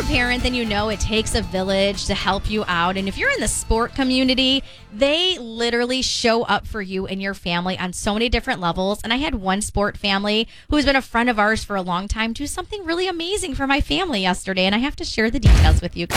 a parent, then you know it takes a village to help you out. And if you're in the sport community, they literally show up for you and your family on so many different levels. And I had one sport family who's been a friend of ours for a long time do something really amazing for my family yesterday. And I have to share the details with you.